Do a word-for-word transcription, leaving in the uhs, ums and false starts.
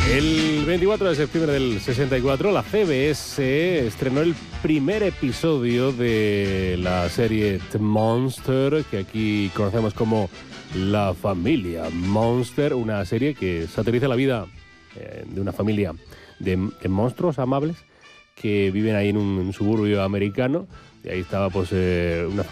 El veinticuatro de septiembre del sesenta y cuatro, la C B S estrenó el primer episodio de la serie The Monster, que aquí conocemos como La Familia Monster, una serie que satiriza la vida eh, de una familia de, de monstruos amables que viven ahí en un, en un suburbio americano. Y ahí estaba pues eh, una